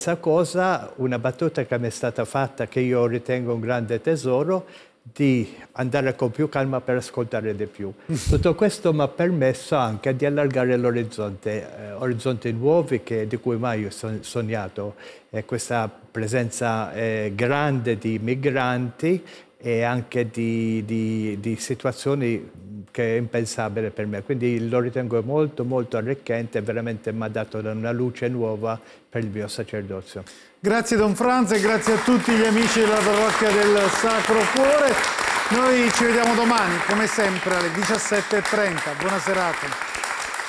Questa cosa, una battuta che mi è stata fatta, che io ritengo un grande tesoro, di andare con più calma per ascoltare di più. Tutto questo mi ha permesso anche di allargare l'orizzonte, orizzonti nuovi di cui mai ho sognato, questa presenza grande di migranti e anche di situazioni che è impensabile per me. Quindi lo ritengo molto, molto arricchente e veramente mi ha dato una luce nuova per il mio sacerdozio. Grazie Don Franz e grazie a tutti gli amici della parrocchia del Sacro Cuore. Noi ci vediamo domani, come sempre, alle 17:30. Buona serata.